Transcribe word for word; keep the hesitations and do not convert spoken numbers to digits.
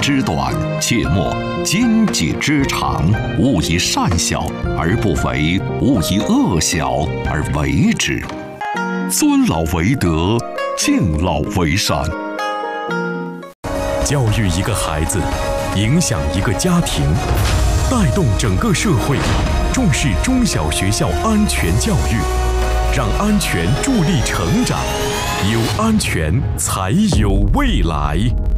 之短，切莫兼己之长。勿以善小而不为，勿以恶小而为之。尊老为德，敬老为善。 教育一个孩子，影响一个家庭，带动整个社会，重视中小学校安全教育，让安全助力成长，有安全才有未来。